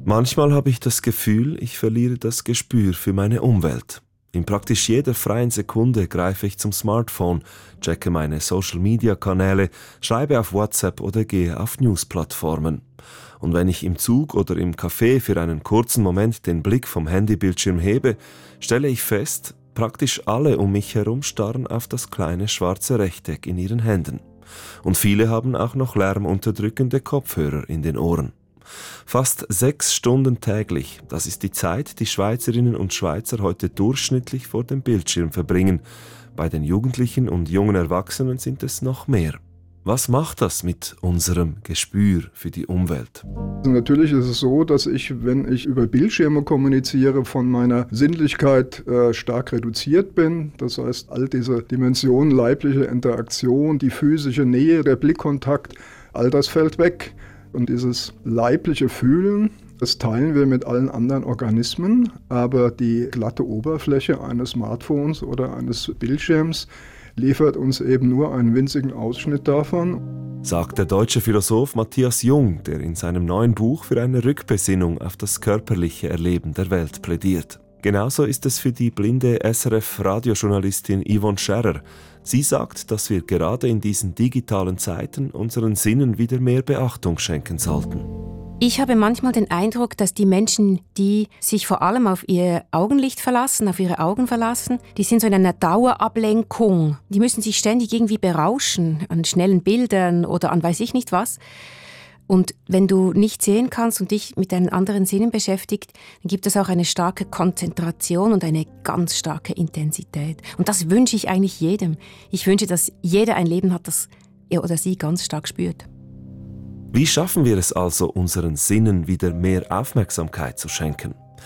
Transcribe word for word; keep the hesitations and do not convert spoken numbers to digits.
Manchmal habe ich das Gefühl, ich verliere das Gespür für meine Umwelt. In praktisch jeder freien Sekunde greife ich zum Smartphone, checke meine Social-Media-Kanäle, schreibe auf WhatsApp oder gehe auf News-Plattformen. Und wenn ich im Zug oder im Café für einen kurzen Moment den Blick vom Handybildschirm hebe, stelle ich fest, praktisch alle um mich herum starren auf das kleine schwarze Rechteck in ihren Händen. Und viele haben auch noch lärmunterdrückende Kopfhörer in den Ohren. Fast sechs Stunden täglich, das ist die Zeit, die Schweizerinnen und Schweizer heute durchschnittlich vor dem Bildschirm verbringen. Bei den Jugendlichen und jungen Erwachsenen sind es noch mehr. Was macht das mit unserem Gespür für die Umwelt? Natürlich ist es so, dass ich, wenn ich über Bildschirme kommuniziere, von meiner Sinnlichkeit äh, stark reduziert bin. Das heißt, all diese Dimensionen, leibliche Interaktion, die physische Nähe, der Blickkontakt, all das fällt weg. Und dieses leibliche Fühlen, das teilen wir mit allen anderen Organismen, aber die glatte Oberfläche eines Smartphones oder eines Bildschirms liefert uns eben nur einen winzigen Ausschnitt davon. Sagt der deutsche Philosoph Matthias Jung, der in seinem neuen Buch für eine Rückbesinnung auf das körperliche Erleben der Welt plädiert. Genauso ist es für die blinde S R F-Radiojournalistin Yvonne Scherrer. Sie sagt, dass wir gerade in diesen digitalen Zeiten unseren Sinnen wieder mehr Beachtung schenken sollten. Ich habe manchmal den Eindruck, dass die Menschen, die sich vor allem auf ihr Augenlicht verlassen, auf ihre Augen verlassen, die sind so in einer Dauerablenkung. Die müssen sich ständig irgendwie berauschen an schnellen Bildern oder an weiß ich nicht was. Und wenn du nicht sehen kannst und dich mit deinen anderen Sinnen beschäftigt, dann gibt es auch eine starke Konzentration und eine ganz starke Intensität. Und das wünsche ich eigentlich jedem. Ich wünsche, dass jeder ein Leben hat, das er oder sie ganz stark spürt. Wie schaffen wir es also, unseren Sinnen wieder mehr Aufmerksamkeit zu schenken?